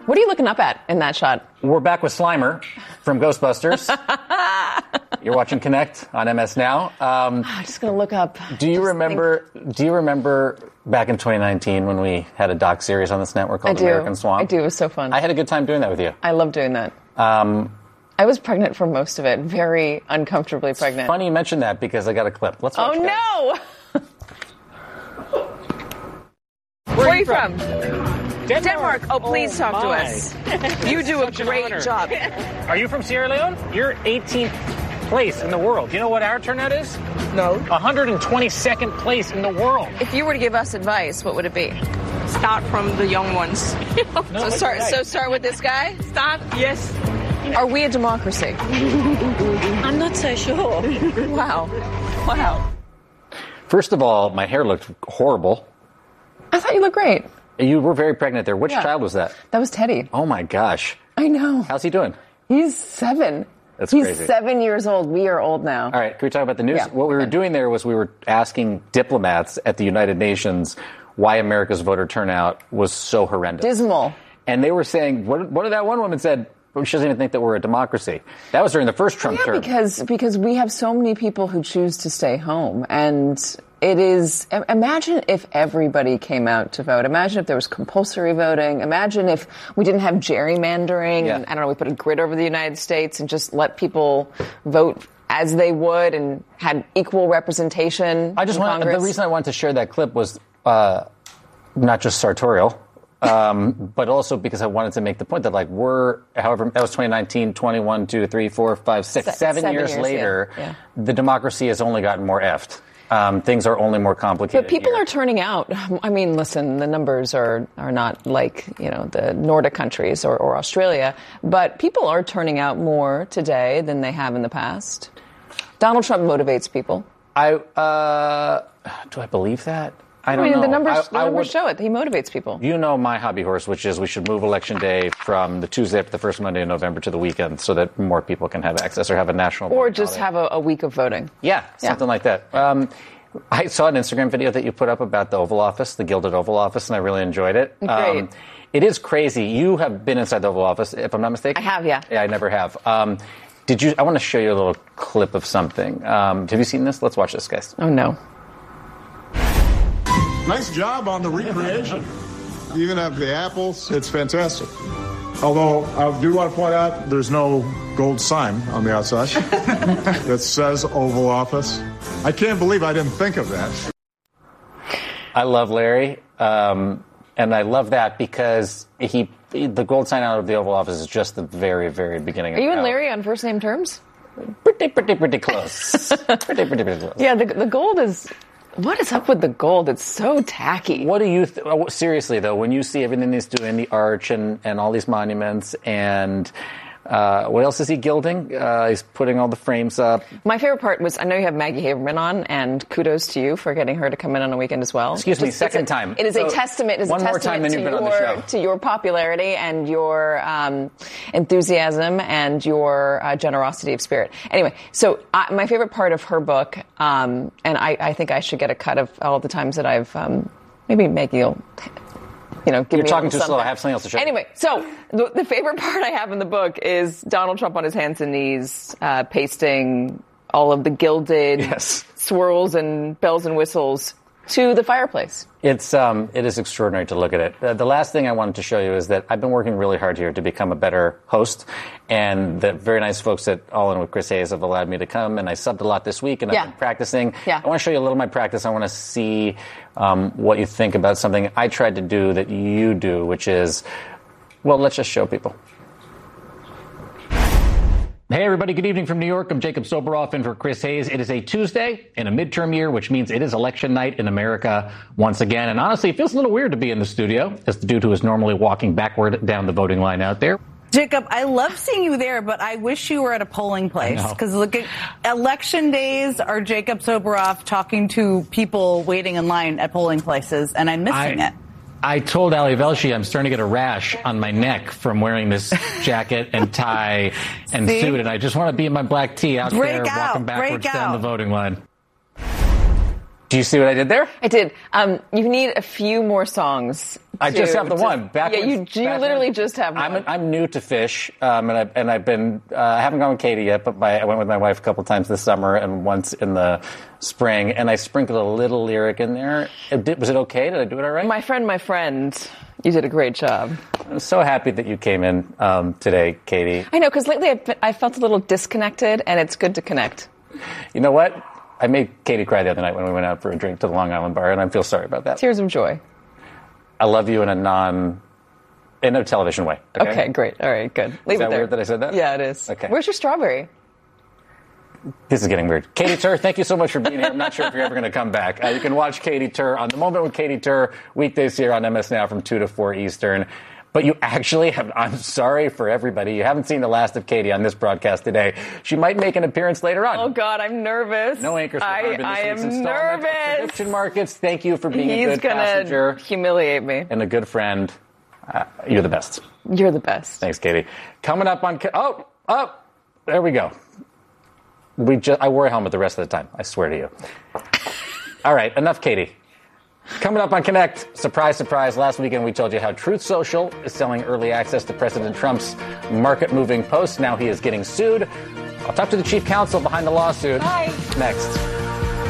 What are you looking up at in that shot? We're back with Slimer from Ghostbusters. You're watching Connect on MS Now. I'm just going to look up. Do you remember back in 2019 when we had a doc series on this network called American Swamp? I do. It was so fun. I had a good time doing that with you. I love doing that. I was pregnant for most of it. Very uncomfortably pregnant. Funny you mentioned that because I got a clip. Let's watch that. Oh, no! Where are you from? Denmark. Oh, please talk to us. You do a great job. Are you from Sierra Leone? You're 18th place in the world. You know what our turnout is? No. 122nd place in the world. If you were to give us advice, what would it be? Start from the young ones. So start with this guy? Start? Yes. Are we a democracy? I'm not so sure. Wow. First of all, my hair looked horrible. I thought you looked great. You were very pregnant there. Which child was that? That was Teddy. Oh, my gosh. I know. How's he doing? He's 7. That's He's crazy. 7 years old. We are old now. All right, can we talk about the news? Yeah. What we were doing there was we were asking diplomats at the United Nations why America's voter turnout was so horrendous. Dismal. And they were saying, what did that one woman said? She doesn't even think that we're a democracy. That was during the first Trump term. Because we have so many people who choose to stay home. And it is, imagine if everybody came out to vote. Imagine if there was compulsory voting. Imagine if we didn't have gerrymandering. Yeah. And, I don't know, we put a grid over the United States and just let people vote as they would and had equal representation in Congress. The reason I wanted to share that clip was not just sartorial. But also because I wanted to make the point that, like, however, that was 2019, 21, 2, 3, 4, 5, 6, 7 years later, the democracy has only gotten more effed. Things are only more complicated. But people are turning out. I mean, listen, the numbers are not like, the Nordic countries or Australia, but people are turning out more today than they have in the past. Donald Trump motivates people. Do I believe that? I don't know. The numbers show it. He motivates people. You know my hobby horse, which is we should move Election Day from the Tuesday up to the first Monday in November to the weekend so that more people can have access or have a national or just have a week of voting. Yeah, something like that. I saw an Instagram video that you put up about the Oval Office, the Gilded Oval Office, and I really enjoyed it. Great. It is crazy. You have been inside the Oval Office, if I'm not mistaken? I have, yeah. Yeah, I never have. I want to show you a little clip of something. Have you seen this? Let's watch this, guys. Oh, no. Nice job on the recreation. Even of the apples, it's fantastic. Although I do want to point out there's no gold sign on the outside that says Oval Office. I can't believe I didn't think of that. I love Larry, and I love that because the gold sign out of the Oval Office is just the very, very beginning. Are you and Larry on first name terms? Pretty close. pretty close. Yeah, the gold is... What is up with the gold? It's so tacky. What do you seriously though, when you see everything he's doing, the arch and all these monuments and what else is he gilding? He's putting all the frames up. My favorite part was, I know you have Maggie Haberman on, and kudos to you for getting her to come in on a weekend as well. Excuse me, second time. It is a testament. One more time than you've been on the show. To your popularity and your enthusiasm and your generosity of spirit. Anyway, so my favorite part of her book, and I think I should get a cut of all the times that I've maybe Maggie will. Give You're me talking too something. slow. I have something else to show. Anyway, so the favorite part I have in the book is Donald Trump on his hands and knees, pasting all of the gilded swirls and bells and whistles to the fireplace. It is extraordinary to look at it. The last thing I wanted to show you is that I've been working really hard here to become a better host, and the very nice folks at All In with Chris Hayes have allowed me to come, and I subbed a lot this week, and I've been practicing. Yeah. I want to show you a little of my practice. I want to see what you think about something I tried to do that you do, which is, well, let's just show people. Hey, everybody. Good evening from New York. I'm Jacob Soboroff in for Chris Hayes. It is a Tuesday in a midterm year, which means it is election night in America once again. And honestly, it feels a little weird to be in the studio as the dude who is normally walking backward down the voting line out there. Jacob, I love seeing you there, but I wish you were at a polling place. Because look at election days are Jacob Soboroff talking to people waiting in line at polling places, and I'm missing it. I told Ali Velshi I'm starting to get a rash on my neck from wearing this jacket and tie and suit, and I just want to be in my black tee out there walking backwards down the voting line. Do you see what I did there? I did. You need a few more songs. I just have the one. You literally just have one. I'm new to Fish, and I've been. I haven't gone with Katie yet, but I went with my wife a couple times this summer and once in the spring, and I sprinkled a little lyric in there. Was it okay? Did I do it all right? My friend. You did a great job. I'm so happy that you came in today, Katie. I know, because lately I felt a little disconnected, and it's good to connect. You know what? I made Katie cry the other night when we went out for a drink to the Long Island bar, and I feel sorry about that. Tears of joy. I love you in a television way. Okay, great. All right, good. Leave Is that it there. weird that I said that? Yeah, it is. Okay. Where's your strawberry? This is getting weird. Katie Tur, thank you so much for being here. I'm not sure if you're ever going to come back. You can watch Katie Tur on The Moment with Katie Tur weekdays here on MS Now from 2 to 4 Eastern. But you actually have, I'm sorry for everybody, you haven't seen the last of Katie on this broadcast today. She might make an appearance later on. Oh, God, I'm nervous. No anchors for Harvard I this week's am installment of nervous. Prediction Markets. Thank you for being a good passenger. He's going to humiliate me. And a good friend. You're the best. You're the best. Thanks, Katie. Coming up on... there we go. I wore a helmet the rest of the time. I swear to you. All right, enough Katie. Coming up on Connect, surprise, surprise, last weekend we told you how Truth Social is selling early access to President Trump's market-moving posts. Now he is getting sued. I'll talk to the chief counsel behind the lawsuit. Bye. Next.